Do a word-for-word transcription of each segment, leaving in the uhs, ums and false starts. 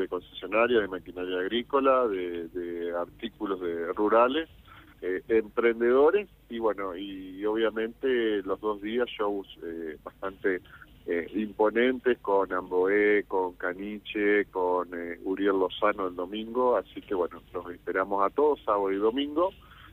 de concesionarias, de maquinaria agrícola, de, de artículos de rurales, eh, emprendedores y bueno, y obviamente los dos días shows eh, bastante eh, imponentes con Amboé, con Caniche, con eh, Uriel Lozano el domingo, así que bueno, los esperamos a todos, sábado y domingo.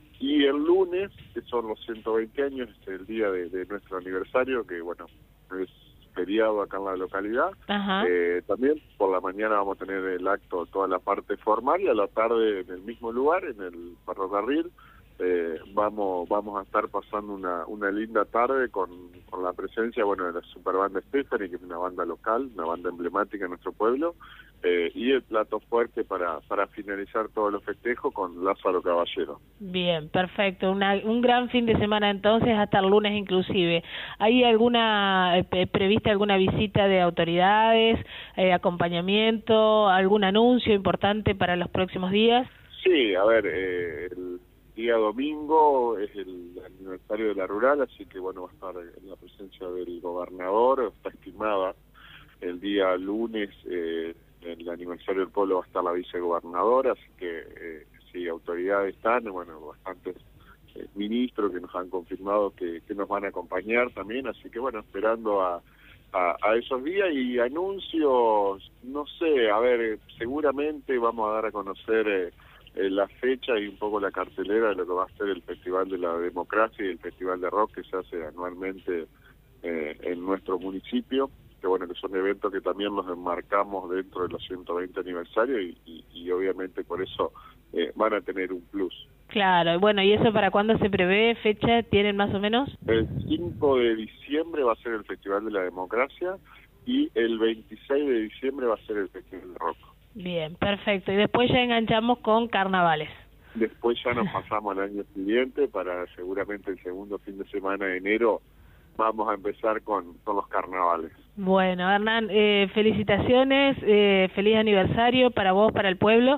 Y el lunes, que son los ciento veinte años, es el día de, de nuestro aniversario, que bueno, es feriado acá en la localidad. Eh, también por la mañana vamos a tener el acto, toda la parte formal, y a la tarde en el mismo lugar, en el ferrocarril, eh, vamos vamos a estar pasando una, una linda tarde con, con la presencia bueno de la Superbanda Stephanie, que es una banda local, una banda emblemática en nuestro pueblo, eh, y el plato fuerte para, para finalizar todos los festejos con Lázaro Caballero. Bien, perfecto. Una, un gran fin de semana entonces, hasta el lunes inclusive. ¿Hay alguna eh, prevista alguna visita de autoridades, eh, acompañamiento, algún anuncio importante para los próximos días? Sí, a ver, eh, el día domingo es el aniversario de la rural, así que bueno, va a estar en la presencia del gobernador, está estimada. El día lunes, eh, el aniversario del pueblo, va a estar la vicegobernadora, así que eh, sí, autoridades están, bueno, bastantes eh, ministros que nos han confirmado que, que nos van a acompañar también, así que bueno, esperando a, a, a esos días. Y anuncios, no sé, a ver, seguramente vamos a dar a conocer eh, eh, la fecha y un poco la cartelera de lo que va a ser el Festival de la Democracia y el Festival de Rock que se hace anualmente eh, en nuestro municipio, que bueno, que son eventos que también los enmarcamos dentro de los ciento veinte aniversarios y, y, y obviamente por eso eh, van a tener un plus. Claro, bueno, ¿y eso para cuándo se prevé? ¿Fecha tienen más o menos? El cinco de diciembre va a ser el Festival de la Democracia y el veintiséis de diciembre va a ser el Festival de Rock. Bien, perfecto. Y después ya enganchamos con carnavales. Después ya nos pasamos al año siguiente para seguramente el segundo fin de semana de enero vamos a empezar con, con los carnavales. Bueno, Hernán, eh, felicitaciones, eh, feliz aniversario para vos, para el pueblo,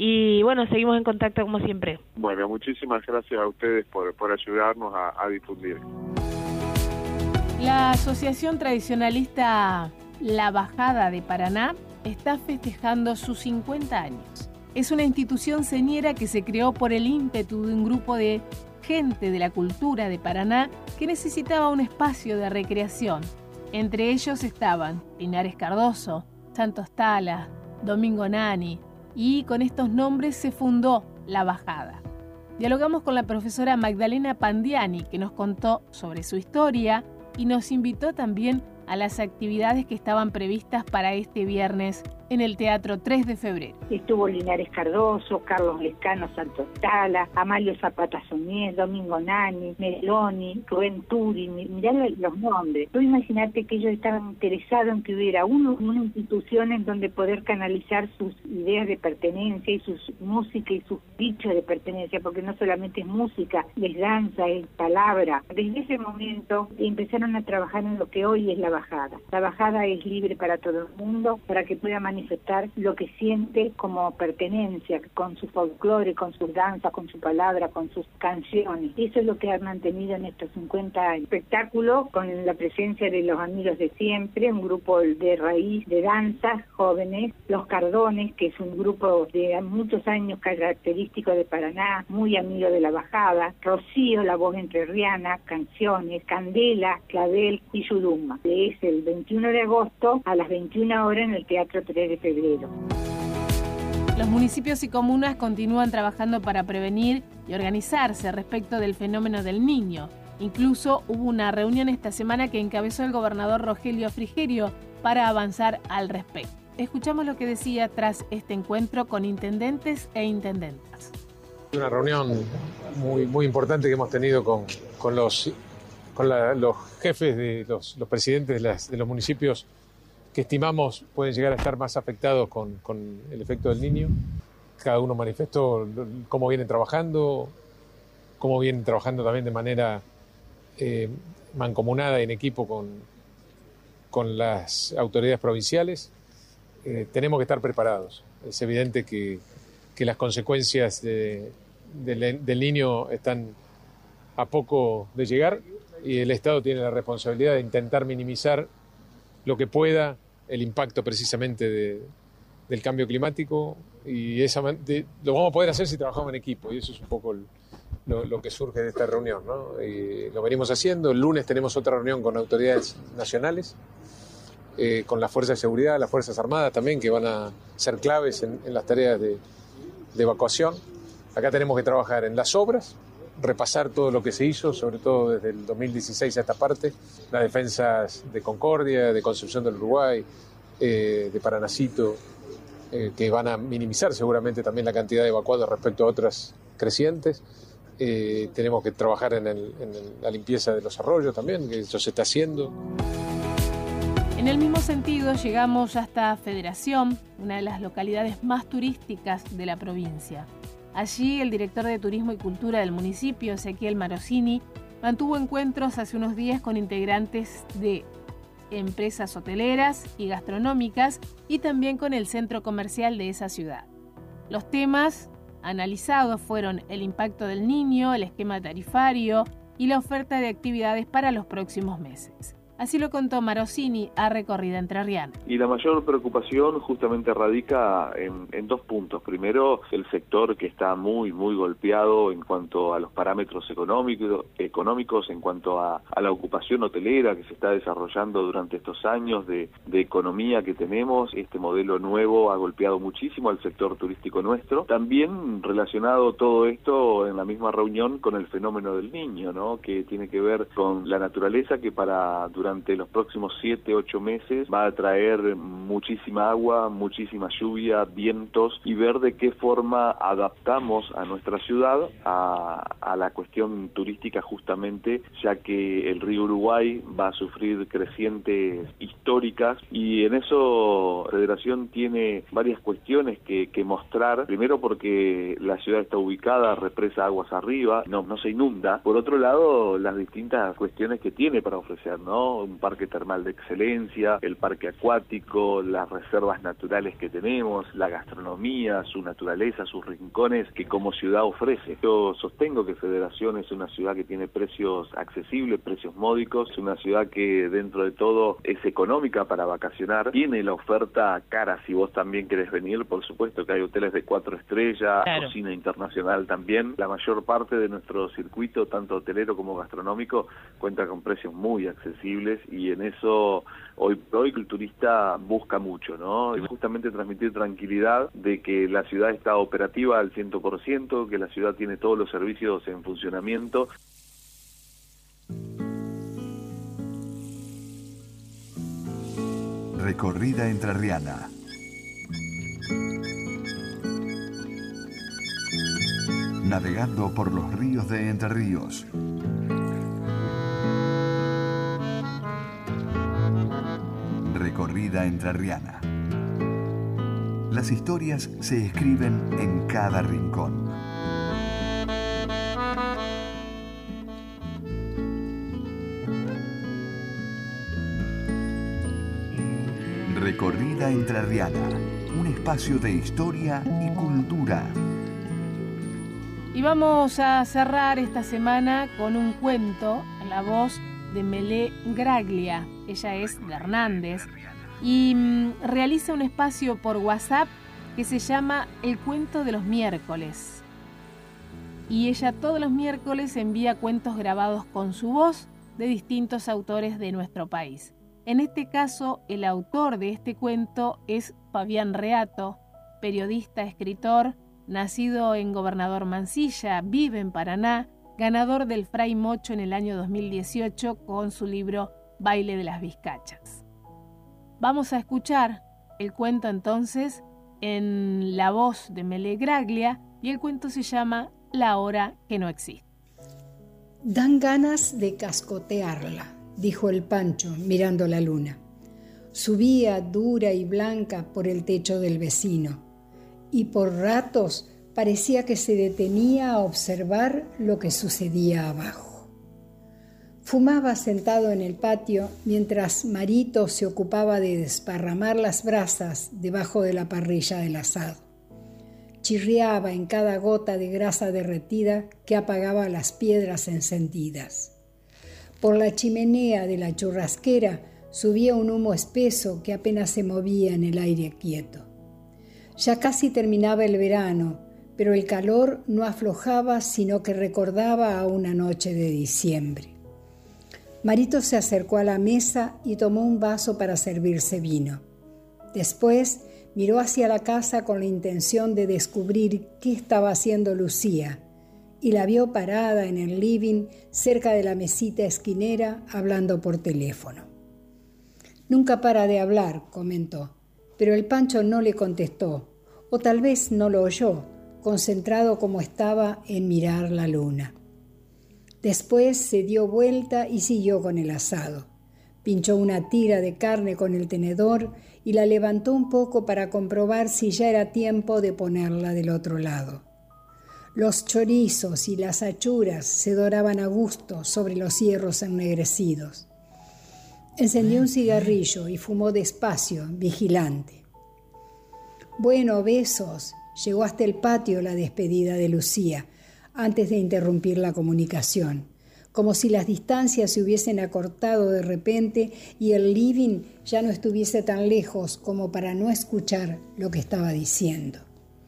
y bueno, seguimos en contacto como siempre. Bueno, muchísimas gracias a ustedes por, por ayudarnos a, a difundir. La Asociación Tradicionalista La Bajada de Paraná está festejando sus cincuenta años. Es una institución señera que se creó por el ímpetu de un grupo de gente de la cultura de Paraná que necesitaba un espacio de recreación. Entre ellos estaban Linares Cardoso, Santos Tala, Domingo Nani, y con estos nombres se fundó La Bajada. Dialogamos con la profesora Magdalena Pandiani, que nos contó sobre su historia y nos invitó también a las actividades que estaban previstas para este viernes en el Teatro tres de febrero. Estuvo Linares Cardoso, Carlos Lescano Santos Tala, Amalio Zapata Suñé, Domingo Nani, Meloni, Rubén Turi, mirá los nombres. Tú imaginate que ellos estaban interesados en que hubiera uno, una institución en donde poder canalizar sus ideas de pertenencia y sus música y sus dichos de pertenencia, porque no solamente es música, es danza, es palabra. Desde ese momento empezaron a trabajar en lo que hoy es la bajada. La bajada es libre para todo el mundo, para que pueda manifestar lo que siente como pertenencia, con su folclore, con sus danzas, con su palabra, con sus canciones. Eso es lo que han mantenido en estos cincuenta años. Espectáculo con la presencia de los amigos de siempre, un grupo de raíz de danzas jóvenes, Los Cardones, que es un grupo de muchos años característico de Paraná, muy amigo de la bajada, Rocío, la voz entrerriana, canciones, Candela, Clavel y Yuruma. Es el veintiuno de agosto a las veintiuna horas en el Teatro tres de febrero. Los municipios y comunas continúan trabajando para prevenir y organizarse respecto del fenómeno del Niño. Incluso hubo una reunión esta semana que encabezó el gobernador Rogelio Frigerio para avanzar al respecto. Escuchamos lo que decía tras este encuentro con intendentes e intendentas. Una reunión muy, muy importante que hemos tenido con, con, los, con la, los jefes, de los, los presidentes de, las, de los municipios que estimamos pueden llegar a estar más afectados con, con el efecto del Niño. Cada uno manifestó cómo vienen trabajando, cómo vienen trabajando también de manera eh, mancomunada y en equipo con, con las autoridades provinciales. Eh, tenemos que estar preparados. Es evidente que, que las consecuencias de, de, del Niño están a poco de llegar y el Estado tiene la responsabilidad de intentar minimizar lo que pueda el impacto precisamente de, del cambio climático, y esa, de, lo vamos a poder hacer si trabajamos en equipo, y eso es un poco el, lo, lo que surge de esta reunión, ¿no? Y lo venimos haciendo. El lunes tenemos otra reunión con autoridades nacionales, eh, con las fuerzas de seguridad, las fuerzas armadas también, que van a ser claves en, en las tareas de, de evacuación. Acá tenemos que trabajar en las obras, repasar todo lo que se hizo, sobre todo desde el dos mil dieciséis a esta parte, las defensas de Concordia, de Concepción del Uruguay, eh, de Paranacito, eh, que van a minimizar seguramente también la cantidad de evacuados respecto a otras crecientes. Eh, tenemos que trabajar en, el, en el, la limpieza de los arroyos también, que eso se está haciendo. En el mismo sentido, llegamos hasta Federación, una de las localidades más turísticas de la provincia. Allí, el director de Turismo y Cultura del municipio, Ezequiel Marosini, mantuvo encuentros hace unos días con integrantes de empresas hoteleras y gastronómicas y también con el centro comercial de esa ciudad. Los temas analizados fueron el impacto del Niño, el esquema tarifario y la oferta de actividades para los próximos meses. Así lo contó Marosini a Recorrida Entrerriana. Y la mayor preocupación justamente radica en, en dos puntos. Primero, el sector que está muy, muy golpeado en cuanto a los parámetros económicos, económicos en cuanto a, a la ocupación hotelera que se está desarrollando durante estos años de, de economía que tenemos. Este modelo nuevo ha golpeado muchísimo al sector turístico nuestro. También relacionado todo esto en la misma reunión con el fenómeno del Niño, ¿no? Que tiene que ver con la naturaleza que para durante durante los próximos siete, ocho meses va a traer muchísima agua, muchísima lluvia, vientos, y ver de qué forma adaptamos a nuestra ciudad a, a la cuestión turística justamente, ya que el río Uruguay va a sufrir crecientes históricas, y en eso Federación tiene varias cuestiones que, que mostrar. Primero, porque la ciudad está ubicada, represa aguas arriba, no, no se inunda. Por otro lado, las distintas cuestiones que tiene para ofrecer, ¿no? Un parque termal de excelencia, el parque acuático, las reservas naturales que tenemos, la gastronomía, su naturaleza, sus rincones que como ciudad ofrece. Yo sostengo que Federación es una ciudad que tiene precios accesibles, precios módicos, es una ciudad que dentro de todo es económica para vacacionar, tiene la oferta cara si vos también querés venir, por supuesto que hay hoteles de cuatro estrellas, claro. Cocina internacional también. La mayor parte de nuestro circuito, tanto hotelero como gastronómico, cuenta con precios muy accesibles, y en eso hoy hoy el turista busca mucho, ¿no? Y justamente transmitir tranquilidad de que la ciudad está operativa al cien por ciento, que la ciudad tiene todos los servicios en funcionamiento. Recorrida Entrerriana. Navegando por los ríos de Entre Ríos. Recorrida Entrerriana. Las historias se escriben en cada rincón. Recorrida Entrerriana, un espacio de historia y cultura. Y vamos a cerrar esta semana con un cuento en la voz de Melé Graglia. Ella es de Hernández y mmm, realiza un espacio por WhatsApp que se llama El Cuento de los Miércoles. Y ella todos los miércoles envía cuentos grabados con su voz de distintos autores de nuestro país. En este caso, el autor de este cuento es Fabián Reato, periodista, escritor, nacido en Gobernador Mansilla, vive en Paraná, ganador del Fray Mocho en el año dos mil dieciocho con su libro Baile de las Vizcachas. Vamos a escuchar el cuento entonces en la voz de Melé Graglia, y el cuento se llama La hora que no existe. Dan ganas de cascotearla, dijo el Pancho mirando la luna. Subía dura y blanca por el techo del vecino, y por ratos parecía que se detenía a observar lo que sucedía abajo. Fumaba sentado en el patio mientras Marito se ocupaba de desparramar las brasas debajo de la parrilla del asado. Chirriaba en cada gota de grasa derretida que apagaba las piedras encendidas. Por la chimenea de la churrasquera subía un humo espeso que apenas se movía en el aire quieto. Ya casi terminaba el verano, pero el calor no aflojaba, sino que recordaba a una noche de diciembre. Marito se acercó a la mesa y tomó un vaso para servirse vino. Después miró hacia la casa con la intención de descubrir qué estaba haciendo Lucía, y la vio parada en el living cerca de la mesita esquinera hablando por teléfono. «Nunca para de hablar», comentó, pero el Pancho no le contestó, o tal vez no lo oyó, concentrado como estaba en mirar la luna. Después se dio vuelta y siguió con el asado. Pinchó una tira de carne con el tenedor y la levantó un poco para comprobar si ya era tiempo de ponerla del otro lado. Los chorizos y las achuras se doraban a gusto sobre los hierros ennegrecidos. Encendió un cigarrillo y fumó despacio, vigilante. «Bueno, besos», llegó hasta el patio la despedida de Lucía, antes de interrumpir la comunicación, como si las distancias se hubiesen acortado de repente y el living ya no estuviese tan lejos como para no escuchar lo que estaba diciendo.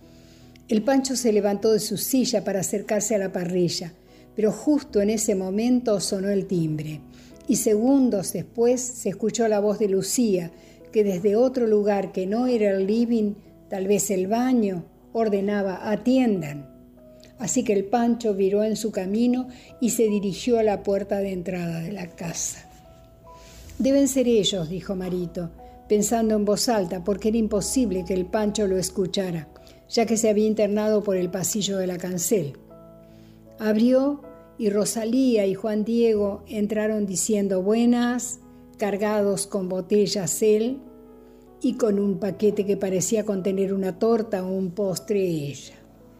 El Pancho se levantó de su silla para acercarse a la parrilla, pero justo en ese momento sonó el timbre, y segundos después se escuchó la voz de Lucía, que desde otro lugar que no era el living, tal vez el baño, ordenaba «atiendan». Así que el Pancho viró en su camino y se dirigió a la puerta de entrada de la casa. «Deben ser ellos», dijo Marito, pensando en voz alta, porque era imposible que el Pancho lo escuchara, ya que se había internado por el pasillo de la cancel. Abrió y Rosalía y Juan Diego entraron diciendo buenas, cargados con botellas él y con un paquete que parecía contener una torta o un postre ella.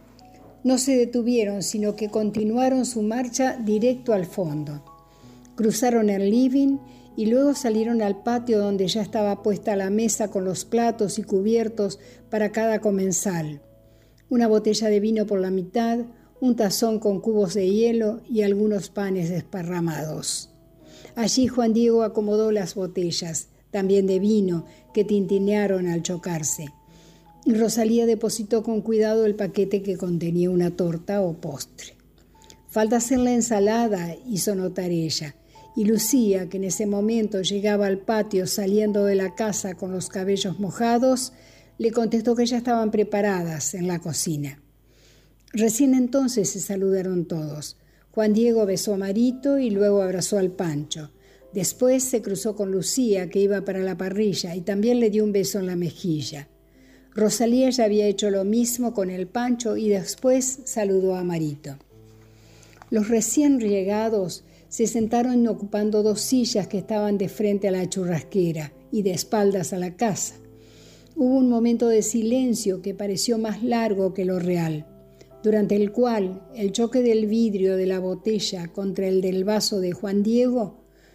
No se detuvieron, sino que continuaron su marcha directo al fondo. Cruzaron el living y luego salieron al patio donde ya estaba puesta la mesa con los platos y cubiertos para cada comensal. Una botella de vino por la mitad, un tazón con cubos de hielo y algunos panes desparramados. Allí Juan Diego acomodó las botellas, también de vino, que tintinearon al chocarse. Rosalía depositó con cuidado el paquete que contenía una torta o postre. «Falta hacer la ensalada», hizo notar ella, y Lucía, que en ese momento llegaba al patio saliendo de la casa con los cabellos mojados, le contestó que ya estaban preparadas en la cocina. Recién entonces se saludaron todos. Juan Diego besó a Marito y luego abrazó al Pancho. Después se cruzó con Lucía, que iba para la parrilla, y también le dio un beso en la mejilla. Rosalía ya había hecho lo mismo con el Pancho y después saludó a Marito. Los recién llegados se sentaron ocupando dos sillas que estaban de frente a la churrasquera y de espaldas a la casa. Hubo un momento de silencio que pareció más largo que lo real, durante el cual el choque del vidrio de la botella contra el del vaso de Juan Diego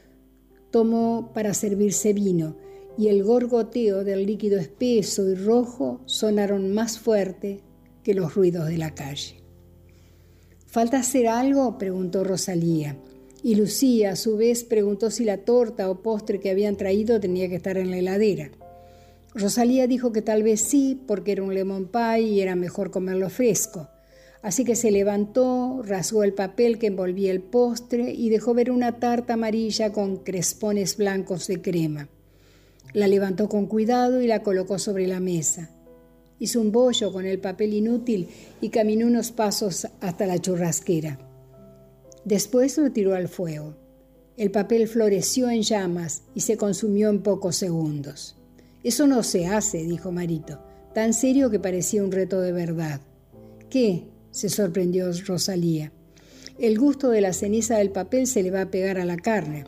tomó para servirse vino, y el gorgoteo del líquido espeso y rojo sonaron más fuerte que los ruidos de la calle. «¿Falta hacer algo?», preguntó Rosalía, y Lucía a su vez preguntó si la torta o postre que habían traído tenía que estar en la heladera. Rosalía dijo que tal vez sí, porque era un lemon pie y era mejor comerlo fresco. Así que se levantó, rasgó el papel que envolvía el postre y dejó ver una tarta amarilla con crespones blancos de crema. La levantó con cuidado y la colocó sobre la mesa. Hizo un bollo con el papel inútil y caminó unos pasos hasta la churrasquera. Después lo tiró al fuego. El papel floreció en llamas y se consumió en pocos segundos. «Eso no se hace», dijo Marito, tan serio que parecía un reto de verdad. «¿Qué?», se sorprendió Rosalía. «El gusto de la ceniza del papel se le va a pegar a la carne».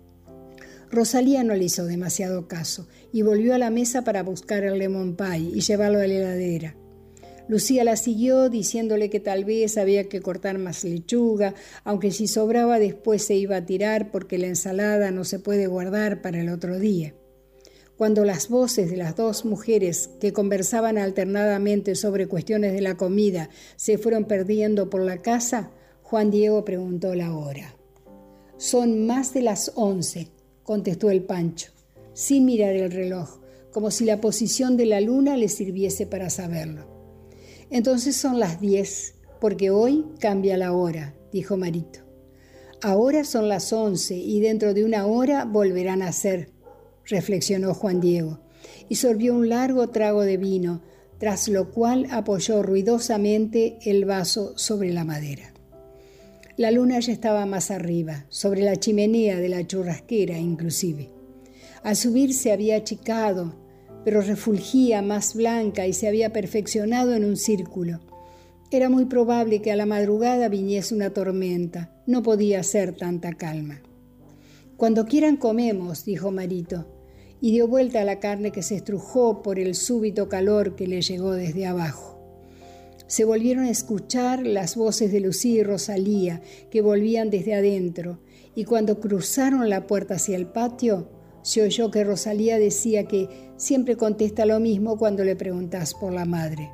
Rosalía no le hizo demasiado caso y volvió a la mesa para buscar el lemon pie y llevarlo a la heladera. Lucía la siguió diciéndole que tal vez había que cortar más lechuga, aunque si sobraba después se iba a tirar porque la ensalada no se puede guardar para el otro día. Cuando las voces de las dos mujeres que conversaban alternadamente sobre cuestiones de la comida se fueron perdiendo por la casa, Juan Diego preguntó la hora. «Son más de las once», contestó el Pancho, sin mirar el reloj, como si la posición de la luna le sirviese para saberlo. Entonces son las diez, porque hoy cambia la hora, dijo Marito. Ahora son las once y dentro de una hora volverán a ser, reflexionó Juan Diego, y sorbió un largo trago de vino, tras lo cual apoyó ruidosamente el vaso sobre la madera. La luna ya estaba más arriba, sobre la chimenea de la churrasquera inclusive. Al subir se había achicado, pero refulgía más blanca y se había perfeccionado en un círculo. Era muy probable que a la madrugada viniese una tormenta, no podía ser tanta calma. «Cuando quieran comemos», dijo Marito, y dio vuelta a la carne que se estrujó por el súbito calor que le llegó desde abajo. Se volvieron a escuchar las voces de Lucía y Rosalía, que volvían desde adentro, y cuando cruzaron la puerta hacia el patio, se oyó que Rosalía decía que siempre contesta lo mismo cuando le preguntas por la madre.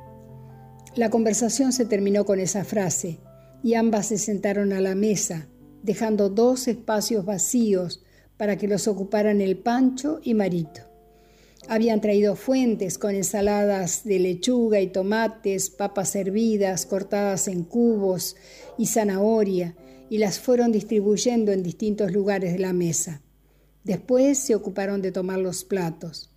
La conversación se terminó con esa frase, y ambas se sentaron a la mesa, dejando dos espacios vacíos para que los ocuparan el Pancho y Marito. Habían traído fuentes con ensaladas de lechuga y tomates, papas hervidas cortadas en cubos y zanahoria, y las fueron distribuyendo en distintos lugares de la mesa. Después se ocuparon de tomar los platos,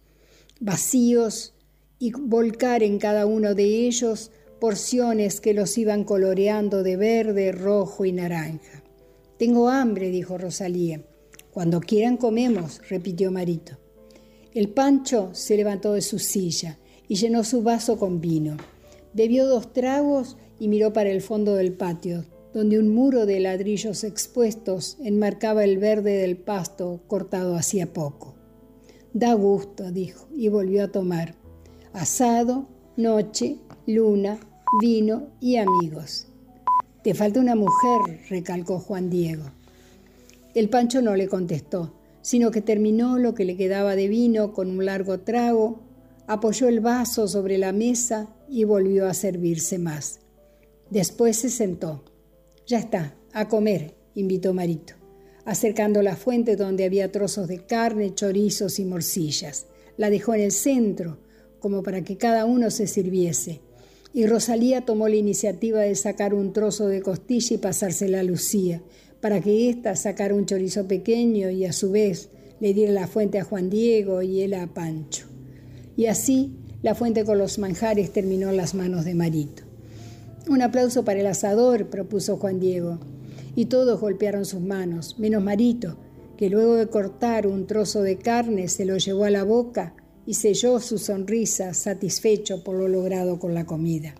vacíos, y volcar en cada uno de ellos porciones que los iban coloreando de verde, rojo y naranja. «Tengo hambre», dijo Rosalía. «Cuando quieran comemos», repitió Marito. El Pancho se levantó de su silla y llenó su vaso con vino. Bebió dos tragos y miró para el fondo del patio, donde un muro de ladrillos expuestos enmarcaba el verde del pasto cortado hacía poco. «Da gusto», dijo, y volvió a tomar. Asado, noche, luna, vino y amigos. «Te falta una mujer», recalcó Juan Diego. El Pancho no le contestó, sino que terminó lo que le quedaba de vino con un largo trago, apoyó el vaso sobre la mesa y volvió a servirse más. Después se sentó. «Ya está, a comer», invitó Marito, acercando la fuente donde había trozos de carne, chorizos y morcillas. La dejó en el centro, como para que cada uno se sirviese, y Rosalía tomó la iniciativa de sacar un trozo de costilla y pasársela a Lucía, para que ésta sacara un chorizo pequeño y a su vez le diera la fuente a Juan Diego y él a Pancho. Y así la fuente con los manjares terminó en las manos de Marito. «Un aplauso para el asador», propuso Juan Diego, y todos golpearon sus manos, menos Marito, que luego de cortar un trozo de carne se lo llevó a la boca y selló su sonrisa satisfecho por lo logrado con la comida.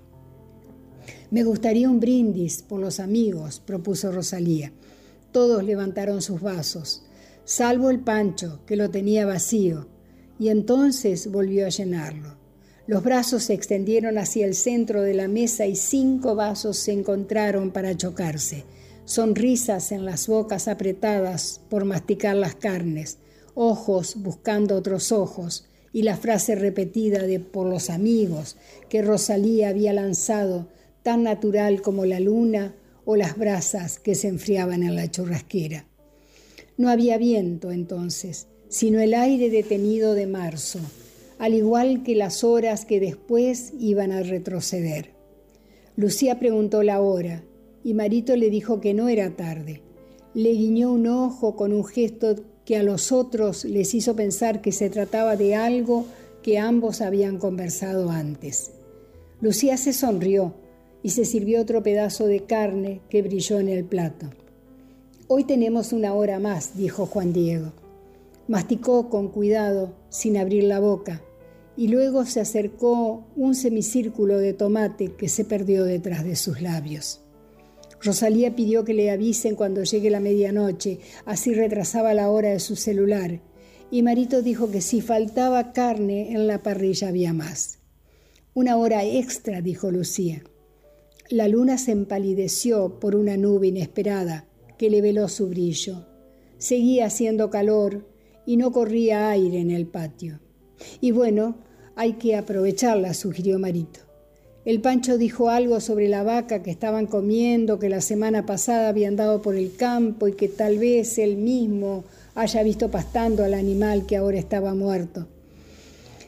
«Me gustaría un brindis por los amigos», propuso Rosalía. Todos levantaron sus vasos, salvo el Pancho, que lo tenía vacío, y entonces volvió a llenarlo. Los brazos se extendieron hacia el centro de la mesa y cinco vasos se encontraron para chocarse. Sonrisas en las bocas apretadas por masticar las carnes, ojos buscando otros ojos, y la frase repetida de «por los amigos» que Rosalía había lanzado, tan natural como la luna o las brasas que se enfriaban en la churrasquera. No había viento entonces, sino el aire detenido de marzo, al igual que las horas que después iban a retroceder. Lucía preguntó la hora, y Marito le dijo que no era tarde. Le guiñó un ojo con un gesto que a los otros les hizo pensar que se trataba de algo que ambos habían conversado antes. Lucía se sonrió y se sirvió otro pedazo de carne que brilló en el plato. «Hoy tenemos una hora más», dijo Juan Diego. Masticó con cuidado, sin abrir la boca, y luego se acercó un semicírculo de tomate que se perdió detrás de sus labios. Rosalía pidió que le avisen cuando llegue la medianoche, así retrasaba la hora de su celular, y Marito dijo que si faltaba carne en la parrilla había más. «Una hora extra», dijo Lucía. La luna se empalideció por una nube inesperada que le veló su brillo. Seguía haciendo calor y no corría aire en el patio. «Y bueno, hay que aprovecharla», sugirió Marito. El Pancho dijo algo sobre la vaca que estaban comiendo, que la semana pasada había andado por el campo y que tal vez él mismo haya visto pastando al animal que ahora estaba muerto.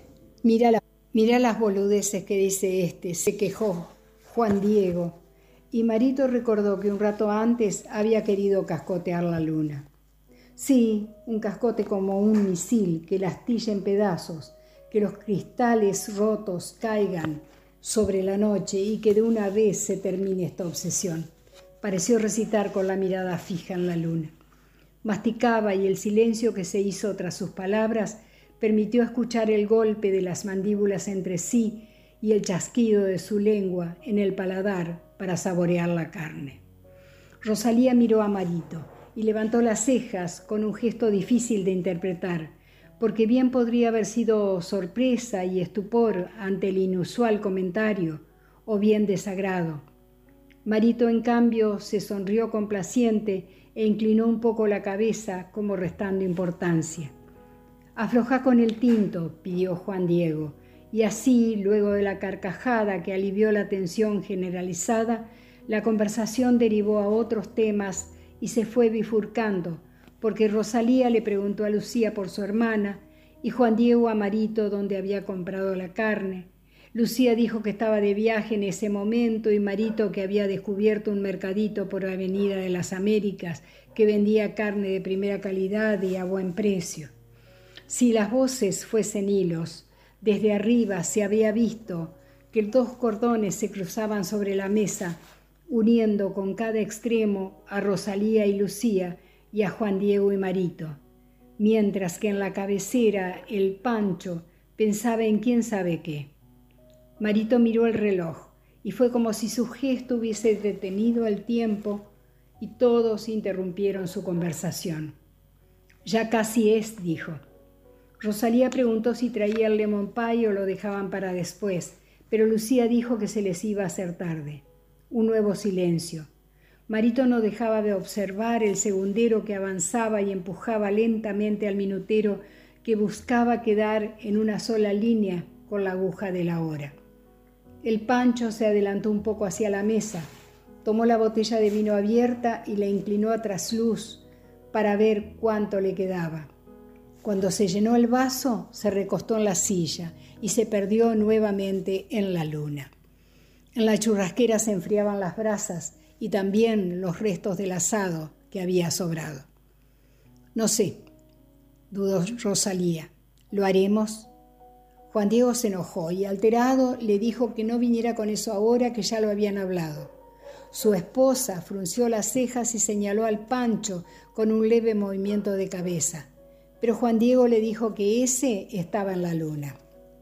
Mira, la, mira las boludeces que dice este, se quejó Juan Diego. Y Marito recordó que un rato antes había querido cascotear la luna. Sí, un cascote como un misil que la astilla en pedazos, que los cristales rotos caigan sobre la noche y que de una vez se termine esta obsesión. Pareció recitar con la mirada fija en la luna. Masticaba y el silencio que se hizo tras sus palabras permitió escuchar el golpe de las mandíbulas entre sí y el chasquido de su lengua en el paladar para saborear la carne. Rosalía miró a Marito y levantó las cejas con un gesto difícil de interpretar, porque bien podría haber sido sorpresa y estupor ante el inusual comentario, o bien desagrado. Marito, en cambio, se sonrió complaciente e inclinó un poco la cabeza como restando importancia. «Aflojá con el tinto», pidió Juan Diego, y así, luego de la carcajada que alivió la tensión generalizada, la conversación derivó a otros temas y se fue bifurcando, porque Rosalía le preguntó a Lucía por su hermana y Juan Diego a Marito dónde había comprado la carne. Lucía dijo que estaba de viaje en ese momento y Marito que había descubierto un mercadito por Avenida de las Américas que vendía carne de primera calidad y a buen precio. Si las voces fuesen hilos, desde arriba se había visto que dos cordones se cruzaban sobre la mesa, uniendo con cada extremo a Rosalía y Lucía y a Juan Diego y Marito, mientras que en la cabecera el Pancho pensaba en quién sabe qué. Marito miró el reloj y fue como si su gesto hubiese detenido el tiempo y todos interrumpieron su conversación. «Ya casi es», dijo. Rosalía preguntó si traía el lemon pie o lo dejaban para después, pero Lucía dijo que se les iba a hacer tarde. Un nuevo silencio. Marito no dejaba de observar el segundero que avanzaba y empujaba lentamente al minutero que buscaba quedar en una sola línea con la aguja de la hora. El Pancho se adelantó un poco hacia la mesa, tomó la botella de vino abierta y la inclinó a trasluz para ver cuánto le quedaba. Cuando se llenó el vaso, se recostó en la silla y se perdió nuevamente en la luna. En la churrasquera se enfriaban las brasas y también los restos del asado que había sobrado. «No sé», dudó Rosalía, «¿lo haremos?» Juan Diego se enojó y, alterado, le dijo que no viniera con eso ahora, que ya lo habían hablado. Su esposa frunció las cejas y señaló al Pancho con un leve movimiento de cabeza, pero Juan Diego le dijo que ese estaba en la luna.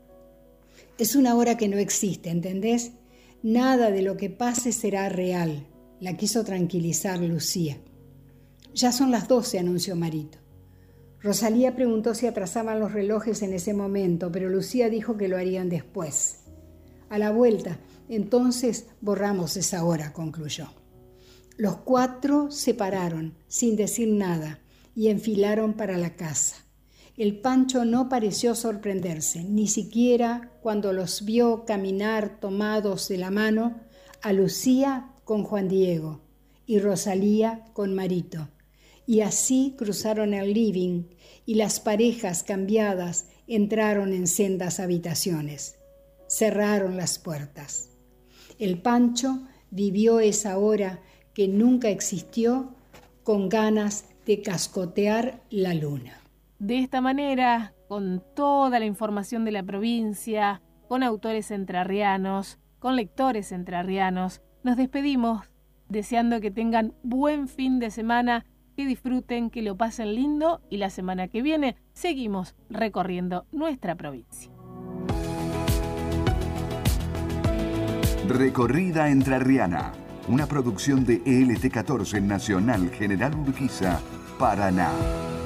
«Es una hora que no existe, ¿entendés? Nada de lo que pase será real», la quiso tranquilizar Lucía. «Ya son las doce», anunció Marito. Rosalía preguntó si atrasaban los relojes en ese momento, pero Lucía dijo que lo harían después. «A la vuelta, entonces borramos esa hora», concluyó. Los cuatro se pararon, sin decir nada, y enfilaron para la casa. El Pancho no pareció sorprenderse, ni siquiera cuando los vio caminar tomados de la mano, a Lucía con Juan Diego y Rosalía con Marito. Y así cruzaron el living y las parejas cambiadas entraron en sendas habitaciones. Cerraron las puertas. El Pancho vivió esa hora que nunca existió con ganas de cascotear la luna. De esta manera, con toda la información de la provincia, con autores entrerrianos, con lectores entrerrianos, nos despedimos deseando que tengan buen fin de semana, que disfruten, que lo pasen lindo y la semana que viene seguimos recorriendo nuestra provincia. Recorrida Entrerriana, una producción de E L T catorce Nacional General Urquiza, Paraná.